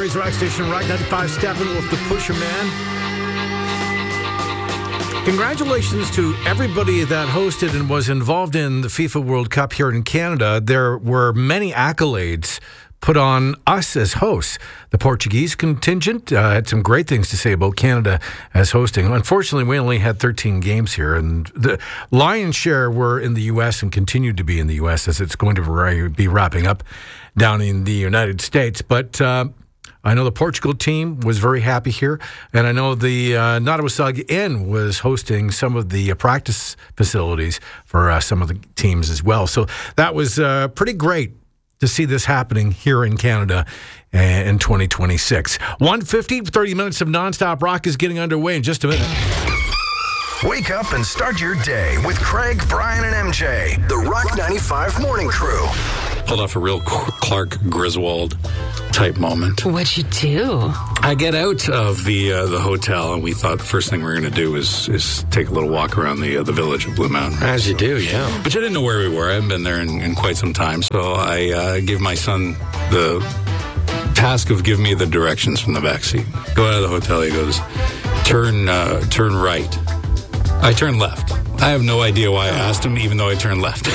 Barry's Rock Station, Rock 95, Steppenwolf, the Pusher Man. Congratulations to everybody that hosted and was involved in the FIFA World Cup here in Canada. There were many accolades put on us as hosts. The Portuguese contingent had some great things to say about Canada as hosting. Unfortunately, we only had 13 games here, and the lion's share were in the U.S. and continued to be in the U.S. as it's going to be wrapping up down in the United States. But I know the Portugal team was very happy here, and I know the Nottawasaga Inn was hosting some of the practice facilities for some of the teams as well. So that was pretty great to see this happening here in Canada in 2026. 150, 30 minutes of nonstop rock is getting underway in just a minute. Wake up and start your day with Craig, Brian, and MJ, the Rock 95 Morning Crew. Pulled off a real Clark Griswold type moment. What'd you do? I get out of the hotel, and we thought the first thing we were going to do is take a little walk around the village of Blue Mountain. As you do, yeah. Which I didn't know where we were. I haven't been there in quite some time. So I gave my son the task of giving me the directions from the backseat. Go out of the hotel. He goes, turn right. I turned left. I have no idea why I asked him, even though I turned left.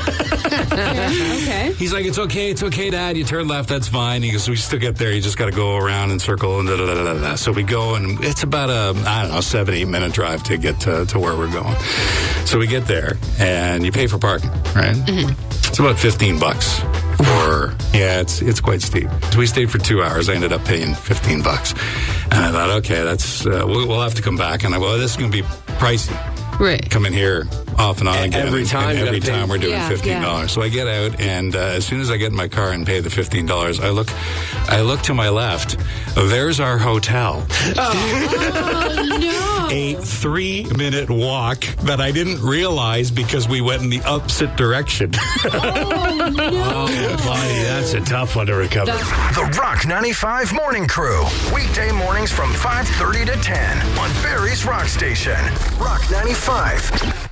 Okay. He's like, it's okay, Dad. You turn left, that's fine. He goes, we still get there. You just got to go around and circle and da-da-da-da-da. So we go, and it's about a 7-8 minute drive to get to where we're going. So we get there, and you pay for parking, right? Mm-hmm. It's about $15. It's quite steep. So we stayed for 2 hours. I ended up paying $15. And I thought, okay, that's we'll have to come back. And this is going to be pricey. Right. Come in here off and on again. Every time we're doing $15. Yeah. So I get out, and as soon as I get in my car and pay the $15, I look to my left. There's our hotel. Oh, no. A 3-minute walk that I didn't realize because we went in the opposite direction. Oh, no. Oh, buddy, that's a tough one to recover. The Rock 95 Morning Crew. Weekday mornings from 5:30 to 10 on Barry's Rock Station. Rock 95.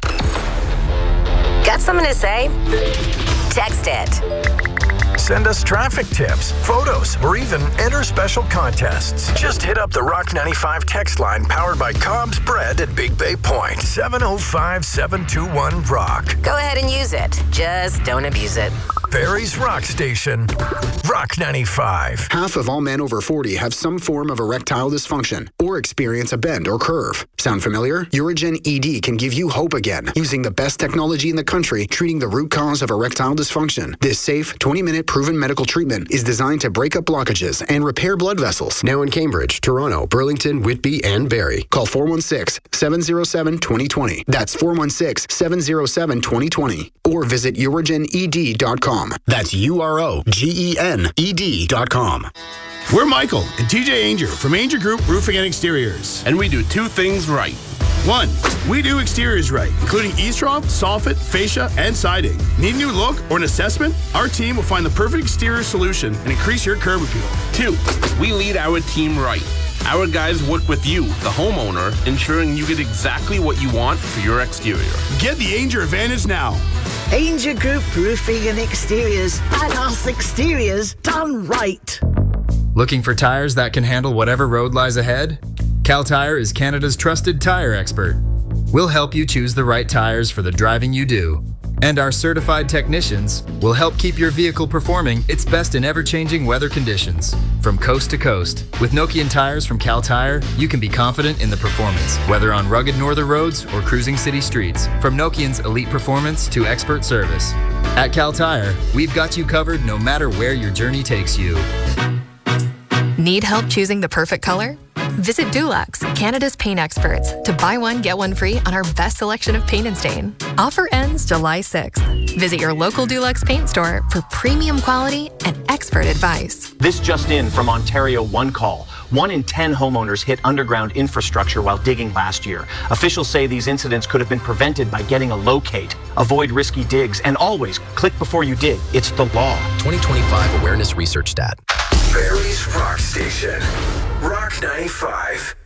Got something to say? Text it. Send us traffic tips, photos, or even enter special contests. Just hit up the Rock 95 text line powered by Cobb's Bread at Big Bay Point. 705-721-ROCK. Go ahead and use it. Just don't abuse it. Barry's Rock Station. Rock 95. Half of all men over 40 have some form of erectile dysfunction or experience a bend or curve. Sound familiar? Urigen ED can give you hope again using the best technology in the country treating the root cause of erectile dysfunction. This safe, 20-minute proven medical treatment is designed to break up blockages and repair blood vessels. Now in Cambridge, Toronto, Burlington, Whitby, and Barrie. Call 416-707-2020. That's 416-707-2020. Or visit urigened.com. That's UROGENED.com. We're Michael and TJ Ainger from Ainger Group Roofing and Exteriors. And we do two things right. One, we do exteriors right, including eavesdrop, soffit, fascia, and siding. Need a new look or an assessment? Our team will find the perfect exterior solution and increase your curb appeal. Two, we lead our team right. Our guys work with you, the homeowner, ensuring you get exactly what you want for your exterior. Get the Ainger advantage now. Ainger Group Roofing and Exteriors. Badass exteriors done right. Looking for tires that can handle whatever road lies ahead? Cal Tire is Canada's trusted tire expert. We'll help you choose the right tires for the driving you do. And our certified technicians will help keep your vehicle performing its best in ever-changing weather conditions. From coast to coast, with Nokian tires from Cal Tire, you can be confident in the performance, whether on rugged northern roads or cruising city streets. From Nokian's elite performance to expert service. At Cal Tire, we've got you covered no matter where your journey takes you. Need help choosing the perfect color? Visit Dulux, Canada's paint experts, to buy one, get one free on our best selection of paint and stain. Offer ends July 6th. Visit your local Dulux paint store for premium quality and expert advice. This just in from Ontario One Call. 1 in 10 homeowners hit underground infrastructure while digging last year. Officials say these incidents could have been prevented by getting a locate. Avoid risky digs and always click before you dig. It's the law. 2025 Awareness Research Stat. Barry's Rock Station. Rock 95.